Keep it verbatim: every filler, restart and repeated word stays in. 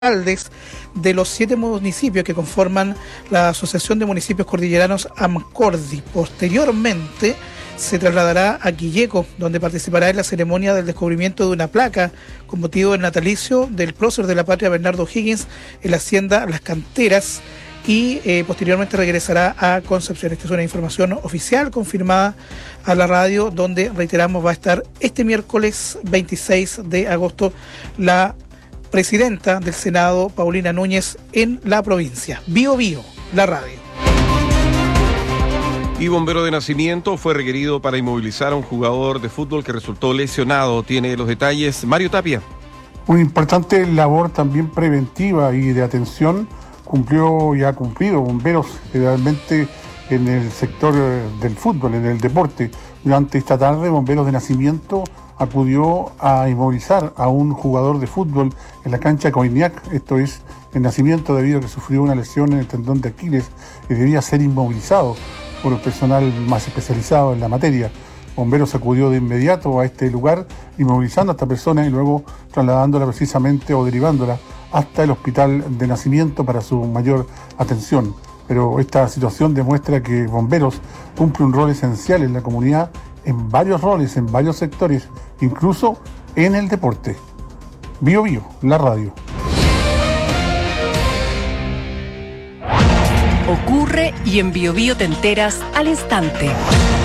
alcaldes de los siete municipios que conforman la Asociación de Municipios Cordilleranos AMCORDI. Posteriormente se trasladará a Quilleco, donde participará en la ceremonia del descubrimiento de una placa con motivo del natalicio del prócer de la patria Bernardo O'Higgins en la hacienda Las Canteras, y eh, posteriormente regresará a Concepción. Esta es una información oficial confirmada a la radio, donde, reiteramos, va a estar este miércoles veintiséis de agosto la presidenta del Senado, Paulina Núñez, en la provincia. Bio Bio, la radio. Y bombero de nacimiento fue requerido para inmovilizar a un jugador de fútbol que resultó lesionado. Tiene los detalles Mario Tapia. Una importante labor también preventiva y de atención cumplió y ha cumplido bomberos generalmente en el sector del fútbol, en el deporte. Durante esta tarde, bomberos de nacimiento acudió a inmovilizar a un jugador de fútbol en la cancha Coignac, esto es, en nacimiento, debido a que sufrió una lesión en el tendón de Aquiles y debía ser inmovilizado por el personal más especializado en la materia. Bomberos acudió de inmediato a este lugar, inmovilizando a esta persona y luego trasladándola precisamente o derivándola hasta el hospital de nacimiento para su mayor atención. Pero esta situación demuestra que bomberos cumple un rol esencial en la comunidad, en varios roles, en varios sectores, incluso en el deporte. Bio Bio, la radio. Ocurre y en Bio Bio te enteras al instante.